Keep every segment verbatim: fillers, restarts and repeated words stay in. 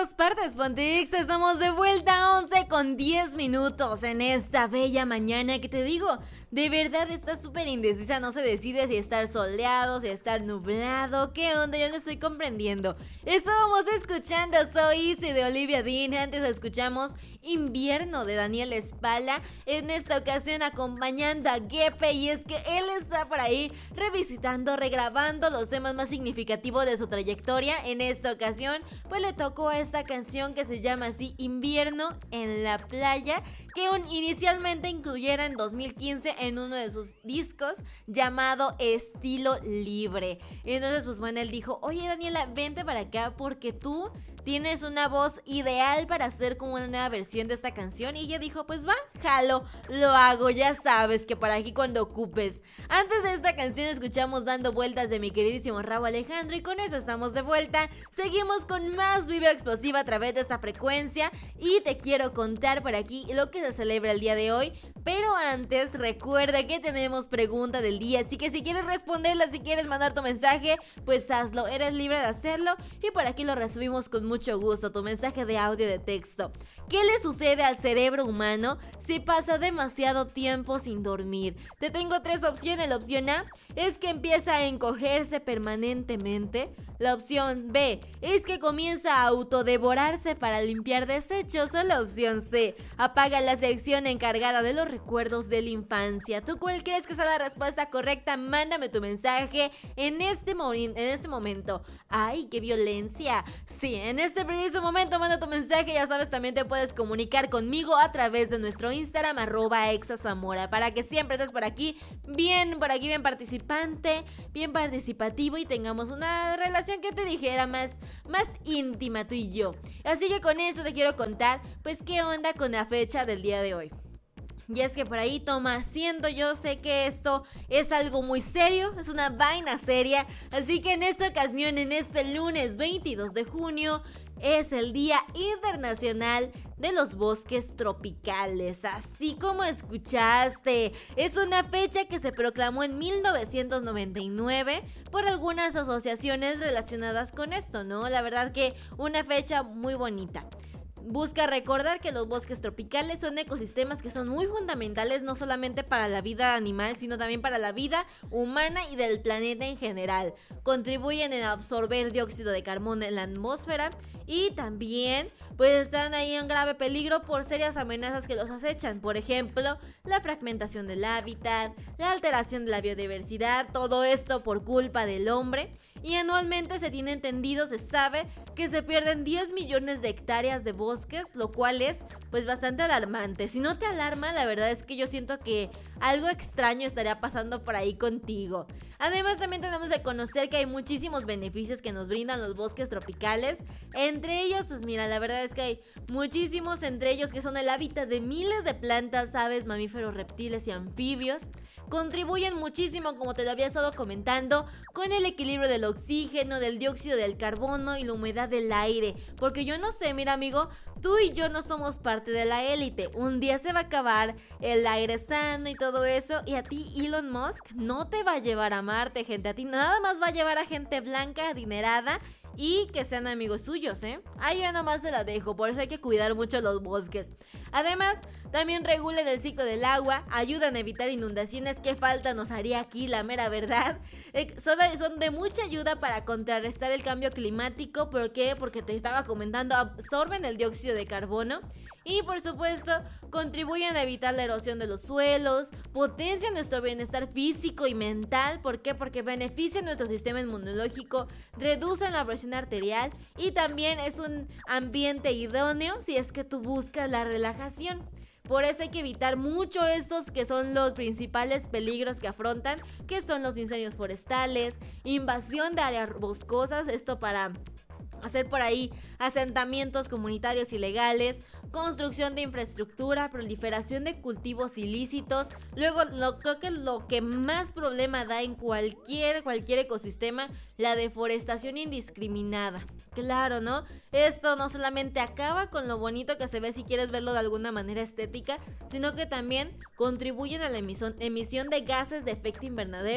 todas partes, Pontix. Estamos de vuelta a once con diez minutos en esta bella mañana que te digo, de verdad está súper indecisa, no se decide si estar soleado, si estar nublado, qué onda, yo no estoy comprendiendo. Estábamos escuchando Soy Easy de Olivia Dean, antes escuchamos Invierno de Daniel Espala, en esta ocasión acompañando a Gepe, y es que él está por ahí revisitando, regrabando los temas más significativos de su trayectoria. En esta ocasión pues le tocó a esta canción que se llama así, Invierno en la Playa, que un, inicialmente incluyera en dos mil quince en uno de sus discos llamado Estilo Libre. Y entonces pues bueno, él dijo, oye Daniela, vente para acá porque tú tienes una voz ideal para hacer como una nueva versión de esta canción. Y ella dijo, pues va, jalo, lo hago, ya sabes que para aquí cuando ocupes. Antes de esta canción escuchamos Dando Vueltas de mi queridísimo Rauw Alejandro, y con eso estamos de vuelta. Seguimos con más Vibra Explosiva a través de esta frecuencia, y te quiero contar por aquí lo que se celebra el día de hoy. Pero antes, recuerda que tenemos pregunta del día, así que si quieres responderla, si quieres mandar tu mensaje, pues hazlo, eres libre de hacerlo, y por aquí lo recibimos con mucho gusto, tu mensaje de audio, de texto. ¿Qué le sucede al cerebro humano si pasa demasiado tiempo sin dormir? Te tengo tres opciones. La opción A es que empieza a encogerse permanentemente. La opción B es que comienza a autodevorarse para limpiar desechos. O la opción C, apaga la sección encargada de los recuerdos de la infancia. ¿Tú cuál crees que sea la respuesta correcta? Mándame tu mensaje en este, mo- en este momento. ¡Ay, qué violencia! Sí, en este preciso momento manda tu mensaje. Ya sabes, también te puedes comunicar conmigo a través de nuestro Instagram, arroba exazamora, para que siempre estés por aquí, bien, por aquí bien participante, bien participativo, y tengamos una relación que te dijera más, más íntima tú y yo. Así que con esto te quiero contar, pues, qué onda con la fecha del día de hoy. Y es que por ahí toma asiento, yo sé que esto es algo muy serio, es una vaina seria, así que en esta ocasión, en este lunes veintidós de junio, es el Día Internacional de los Bosques Tropicales, así como escuchaste. Es una fecha que se proclamó en mil novecientos noventa y nueve por algunas asociaciones relacionadas con esto, ¿no? La verdad que una fecha muy bonita. Busca recordar que los bosques tropicales son ecosistemas que son muy fundamentales no solamente para la vida animal, sino también para la vida humana y del planeta en general. Contribuyen en absorber dióxido de carbono en la atmósfera, y también pues están ahí en grave peligro por serias amenazas que los acechan. Por ejemplo, la fragmentación del hábitat, la alteración de la biodiversidad, todo esto por culpa del hombre. Y anualmente se tiene entendido, se sabe que se pierden diez millones de hectáreas de bosques, lo cual es pues bastante alarmante. Si no te alarma, la verdad es que yo siento que algo extraño estaría pasando por ahí contigo. Además, también tenemos que conocer que hay muchísimos beneficios que nos brindan los bosques tropicales. Entre ellos, pues mira, la verdad es que hay muchísimos, entre ellos que son el hábitat de miles de plantas, aves, mamíferos, reptiles y anfibios. Contribuyen muchísimo, como te lo había estado comentando, con el equilibrio del oxígeno, del dióxido del carbono y la humedad del aire. Porque yo no sé, mira amigo, tú y yo no somos parte de la élite. Un día se va a acabar el aire sano y todo eso, y a ti Elon Musk no te va a llevar a Marte, gente. A ti nada más va a llevar a gente blanca, adinerada, y que sean amigos suyos, ¿eh? Ahí ya nomás se la dejo, por eso hay que cuidar mucho los bosques. Además, también regulan el ciclo del agua, ayudan a evitar inundaciones. ¿Qué falta nos haría aquí, la mera verdad? Eh, son, de, son de mucha ayuda para contrarrestar el cambio climático. ¿Por qué? Porque te estaba comentando, absorben el dióxido de carbono. Y por supuesto, contribuyen a evitar la erosión de los suelos, potencian nuestro bienestar físico y mental. ¿Por qué? Porque benefician nuestro sistema inmunológico, reducen la presión arterial, y también es un ambiente idóneo si es que tú buscas la relajación. Por eso hay que evitar mucho estos que son los principales peligros que afrontan, que son los incendios forestales, invasión de áreas boscosas, esto para hacer por ahí asentamientos comunitarios ilegales, construcción de infraestructura, proliferación de cultivos ilícitos. Luego, lo, creo que lo que más problema da en cualquier, cualquier ecosistema, la deforestación indiscriminada. Claro, ¿no? Esto no solamente acaba con lo bonito que se ve si quieres verlo de alguna manera estética, sino que también contribuyen a la emisión, emisión de gases de efecto invernadero,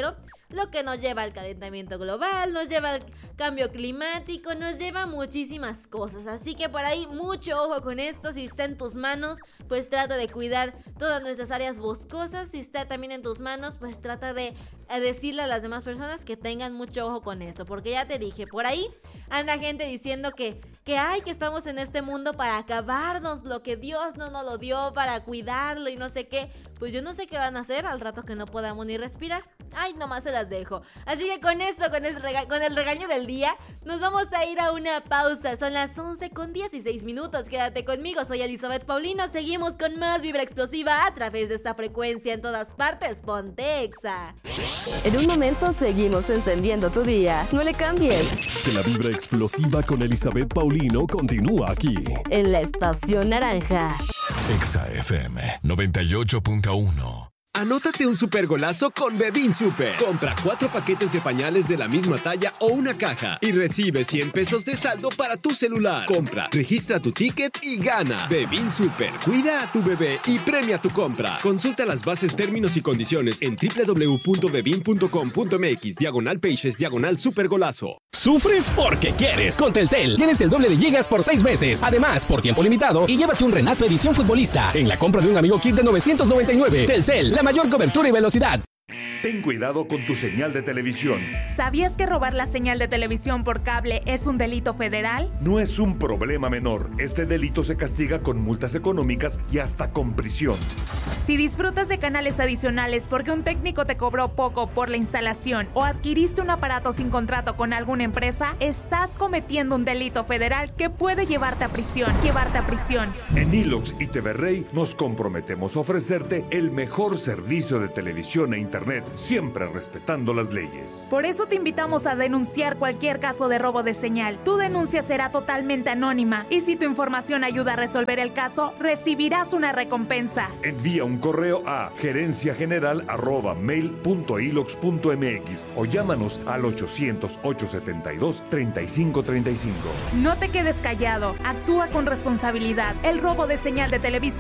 lo que nos lleva al calentamiento global, nos lleva al cambio climático, nos lleva a muchísimas cosas. Así que por ahí mucho ojo con esto. Si está en tus manos, pues trata de cuidar todas nuestras áreas boscosas. Si está también en tus manos, pues trata de decirle a las demás personas que tengan mucho ojo con eso. Porque ya te dije, por ahí anda gente diciendo que, que ay, que estamos en este mundo para acabarnos, lo que Dios no nos lo dio, para cuidarlo y no sé qué. Pues yo no sé qué van a hacer al rato que no podamos ni respirar. Ay, nomás se las dejo. Así que con esto, con el, rega- con el regaño del día, nos vamos a ir a una pausa. Son las once con dieciséis minutos. Quédate conmigo, soy Elizabeth Paulino. Seguimos con más Vibra Explosiva a través de esta frecuencia en todas partes. Ponte Exa. En un momento seguimos encendiendo tu día. No le cambies. Que la Vibra Explosiva con Elizabeth Paulino continúa aquí. En la Estación Naranja. Exa F M noventa y ocho punto uno. Anótate un super golazo con Bebin Super. Compra cuatro paquetes de pañales de la misma talla o una caja y recibe cien pesos de saldo para tu celular. Compra, registra tu ticket y gana. Bebin Super. Cuida a tu bebé y premia tu compra. Consulta las bases, términos y condiciones en doble u doble u doble u punto bebin punto com punto m x diagonal pages diagonal super golazo. Sufres porque quieres. Con Telcel tienes el doble de gigas por seis meses. Además, por tiempo limitado, y llévate un Renato edición futbolista en la compra de un amigo kit de novecientos noventa y nueve. Telcel, la mayor cobertura y velocidad. Ten cuidado con tu señal de televisión. ¿Sabías que robar la señal de televisión por cable es un delito federal? No es un problema menor. Este delito se castiga con multas económicas y hasta con prisión. Si disfrutas de canales adicionales porque un técnico te cobró poco por la instalación o adquiriste un aparato sin contrato con alguna empresa, estás cometiendo un delito federal que puede llevarte a prisión. Llevarte a prisión. En Ilox y T V Rey nos comprometemos a ofrecerte el mejor servicio de televisión e internet, siempre respetando las leyes. Por eso te invitamos a denunciar cualquier caso de robo de señal. Tu denuncia será totalmente anónima y si tu información ayuda a resolver el caso, recibirás una recompensa. Envía un correo a gerencia general arroba mail punto ilox punto m x o llámanos al ochocientos, ochocientos setenta y dos, treinta y cinco treinta y cinco. No te quedes callado, actúa con responsabilidad. El robo de señal de televisión